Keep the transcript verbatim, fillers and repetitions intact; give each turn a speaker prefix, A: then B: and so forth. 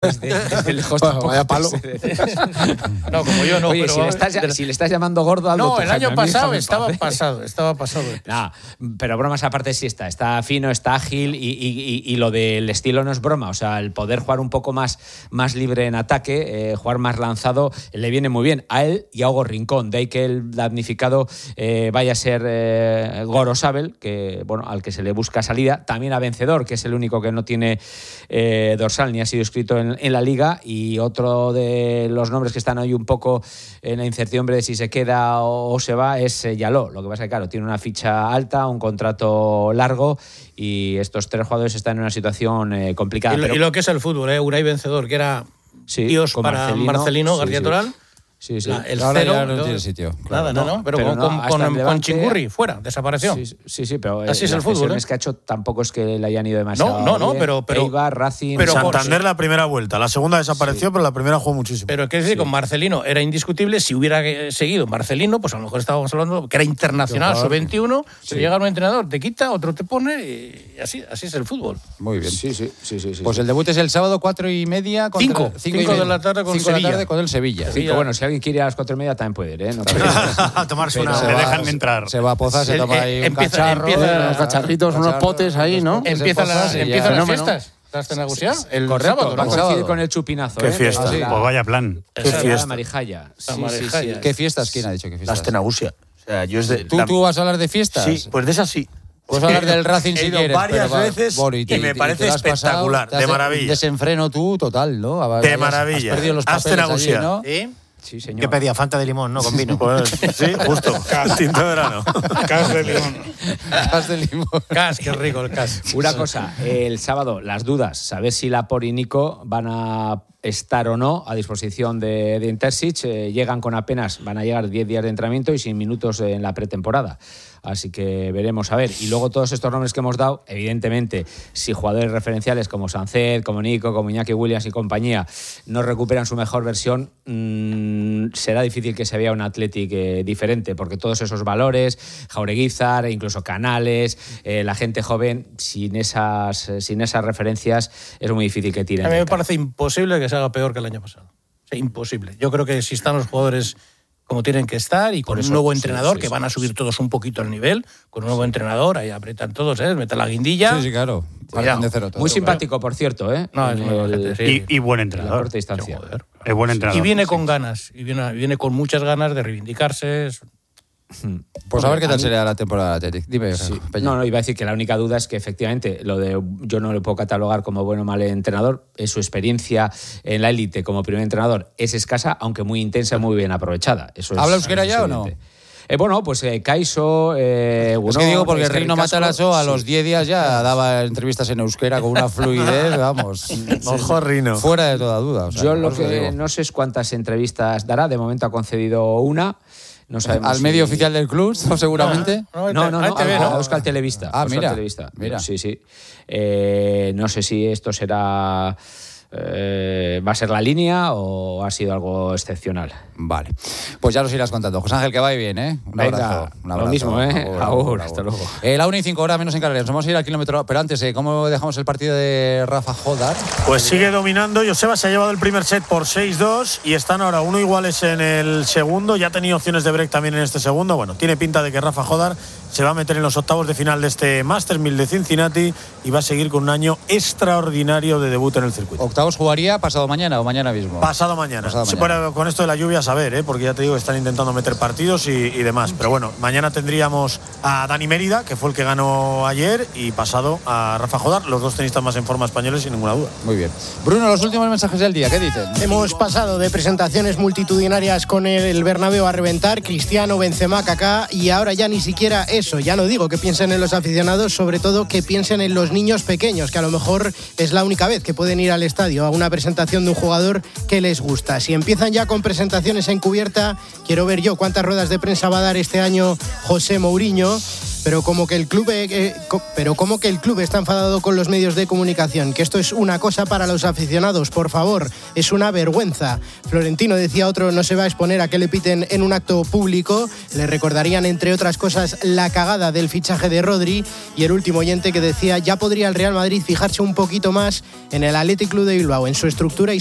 A: Desde, desde lejos
B: bueno, vaya palo.
C: No, como yo no.
A: Oye,
C: pero
A: si, le estás,
C: de...
A: si le estás llamando gordo, algo.
C: No, el año pasado estaba
A: paz, ¿eh?
C: pasado, estaba pasado.
A: Nah, pero bromas aparte sí está. Está fino, está ágil y, y, y, y lo del estilo no es broma. O sea, el poder jugar un poco más, más libre en ataque, eh, jugar más lanzado, le viene muy bien a él y a Hugo Rincón. De ahí que el damnificado eh, vaya a ser eh, Gorosabel, que, bueno, al que se le busca salida. También a Vencedor, que es el único que no tiene eh, dorsal ni ha sido inscrito en, en la Liga. Y otro de los nombres que están hoy un poco en la incertidumbre de si se queda o, o se va es eh, Yaló. Lo que pasa es que, claro, tiene una ficha alta, un contrato largo y estos tres jugadores están en una situación eh, complicada.
C: Y lo,
A: pero...
C: y lo que es el fútbol, ¿eh? Unai Vencedor, que era
A: sí,
C: Dios para Marcelino, Marcelino García
A: sí,
C: Toral.
A: Sí. Sí, sí.
C: La, el
D: ahora
C: cero,
D: ya no
C: no,
D: tiene sitio.
C: Claro. Nada, no, no. Pero,
A: pero
C: con,
A: no,
C: con, con,
A: Levante,
C: con Chingurri, fuera, desapareció.
A: Sí, sí, sí, pero
C: así
A: eh,
C: es el fútbol.
A: Las
C: ¿eh?
A: que ha hecho tampoco es que le hayan ido demasiado.
C: No, no, no,
A: bien.
C: pero. pero
A: Eibar, Racing.
E: Pero Santander la primera vuelta. La segunda desapareció, sí. pero la primera jugó muchísimo.
C: Pero que decir, sí. con Marcelino era indiscutible. Si hubiera seguido Marcelino, pues a lo mejor estábamos hablando que era internacional, sub veintiuno. Sí. Llega un entrenador, te quita, otro te pone y así, así es el fútbol.
D: Muy bien.
A: Sí, sí, sí. sí, sí
D: pues
A: sí.
D: el debut es el sábado, cuatro y media. Contra,
C: cinco.
D: Cinco,
C: cinco
D: y
C: de la tarde con
D: cinco
C: Sevilla.
D: de la tarde con el Sevilla.
A: Cinco, sí, bueno, si alguien quiere ir a las cuatro y media también puede ir, ¿eh? No
E: a tomarse una.
D: Le
E: dejan entrar.
D: Se va a Pozas, se toma ahí un
C: empieza,
D: cacharro.
C: Empieza,
B: unos cacharritos, unos potes ahí, ¿no?
C: Empiezan las, empiezan las fiestas. ¿Las Tenagusia? El
A: Correcto,
C: sábado,
A: va a
C: ¿no?
A: coincidir con el chupinazo.
E: ¿Qué
A: ¿eh?
E: fiesta?
A: La,
E: pues vaya plan.
A: ¿Qué
E: fiesta?
A: La Marijaya. Sí,
C: la Marijaya.
A: Sí, sí.
D: ¿Qué fiestas? ¿Quién ha dicho qué fiestas?
F: Las Tenagusia. O sea, yo es de,
D: ¿Tú,
F: la...
D: ¿Tú vas a hablar de fiestas?
F: Sí, pues de esas sí.
D: Puedes hablar del Racing si
F: He ido
D: quieres.
F: varias
D: pero va,
F: veces
D: Bori,
F: y me parece
D: te
F: espectacular,
D: pasado,
E: de maravilla.
D: Un desenfreno tú total, ¿no?
E: De Hayas, maravilla.
D: Has perdido los papeles allí, ¿no?
F: ¿Sí?
A: Sí, señor.
F: ¿Qué pedía? Fanta de limón, ¿no? Con vino.
E: Pues, sí, justo. Tinto de verano.
C: Cas de limón.
D: Cas de limón.
C: Cas, qué rico el cas.
A: Una cosa, el sábado, las dudas, saber si Laporte y Nico van a estar o no a disposición de, de Intersic. Eh, llegan con apenas, van a llegar diez días de entrenamiento y sin minutos en la pretemporada. Así que veremos a ver. Y luego todos estos nombres que hemos dado, evidentemente, si jugadores referenciales como Sancet, como Nico, como Iñaki Williams y compañía no recuperan su mejor versión, mmm, será difícil que se vea un Athletic eh, diferente, porque todos esos valores, Jaureguizar, incluso Canales, eh, la gente joven, sin esas, eh, sin esas referencias, es muy difícil que tiren.
C: A mí me parece imposible que se haga peor que el año pasado. O sea, imposible. Yo creo que si están los jugadores como tienen que estar y con
A: eso,
C: un nuevo entrenador,
A: sí, sí,
C: que van a subir
A: sí.
C: todos un poquito el nivel, con un nuevo sí. entrenador, ahí apretan todos, ¿eh? Meten la guindilla.
D: Sí, sí, claro.
C: De
D: cero, todo,
A: muy simpático, por cierto, ¿eh?
C: No, es muy
A: el,
C: sí.
E: y, y buen entrenador.
A: La corta distancia.
C: Sí, joder.
E: Es buen entrenador.
C: Y viene
E: sí.
C: con ganas, y viene, viene con muchas ganas de reivindicarse.
D: Pues a ver qué tal sería la temporada de Athletic. Dime,
A: sí.
D: Peña.
A: No, no, iba a decir que la única duda es que efectivamente lo de yo no le puedo catalogar como bueno o mal entrenador, es su experiencia en la élite como primer entrenador es escasa, aunque muy intensa y muy bien aprovechada. Eso es,
D: ¿Habla euskera
A: es
D: ya o
A: evidente. no? Eh, bueno, pues eh, Kaiso... Eh,
D: es que digo porque Reino Matarazzo a los diez días ya daba entrevistas en euskera con una fluidez, vamos.
E: Ojo, Rino.
D: Fuera de toda duda. O sea,
A: yo lo que digo. No sé es cuántas entrevistas dará, de momento ha concedido una. No sabemos
D: ¿Al
A: si...
D: medio oficial del club, seguramente?
A: No, no, no, no
C: T V,
A: a,
C: ¿no?
A: a Euskal Televista.
D: Ah,
A: Euskal
D: mira,
A: Televista.
D: mira.
A: Sí, sí. Eh, no sé si esto será... Eh, ¿Va a ser la línea o ha sido algo excepcional?
D: Vale, pues ya nos irás contando. José Ángel, que vaya bien, ¿eh? Un
A: Venga,
D: abrazo. Un abrazo.
A: Lo mismo, ¿eh?
D: Agur,
A: Agur,
D: agur,
A: hasta
D: agur.
A: luego.
D: Eh, la una y cinco horas menos en Canarias. Nos vamos a ir al kilómetro. Pero antes, ¿eh? ¿Cómo dejamos el partido de Rafa Jodar?
E: Pues sigue dominando. Joseba se ha llevado el primer set por seis dos y están ahora uno iguales en el segundo. Ya ha tenido opciones de break también en este segundo. Bueno, tiene pinta de que Rafa Jodar se va a meter en los octavos de final de este Masters mil de Cincinnati y va a seguir con un año extraordinario de debut en el circuito.
D: ¿Octavos jugaría pasado mañana o mañana mismo?
E: Pasado mañana.
D: Pasado
E: sí,
D: mañana.
E: bueno, con esto de la lluvia, a saber, ¿eh? Porque ya te digo, están intentando meter partidos y, y demás. Pero bueno, mañana tendríamos a Dani Mérida, que fue el que ganó ayer, y pasado a Rafa Jodar, los dos tenistas más en forma españoles, sin ninguna duda.
D: Muy bien. Bruno, los últimos mensajes del día, ¿qué dicen?
B: Hemos pasado de presentaciones multitudinarias con el Bernabéu a reventar, Cristiano, Benzema, Kaká, y ahora ya ni siquiera eso. Ya no digo que piensen en los aficionados, sobre todo que piensen en los niños pequeños, que a lo mejor es la única vez que pueden ir al estadio a una presentación de un jugador que les gusta. Si empiezan ya con presentaciones encubierta, quiero ver yo cuántas ruedas de prensa va a dar este año José Mourinho. pero como que el club eh, eh, co- pero como que el club está enfadado con los medios de comunicación, que esto es una cosa para los aficionados, por favor, es una vergüenza. Florentino, decía otro, no se va a exponer a que le piten en un acto público. Le recordarían, entre otras cosas, la cagada del fichaje de Rodri. Y el último oyente que decía, ya podría el Real Madrid fijarse un poquito más en el Athletic Club de Bilbao, en su estructura y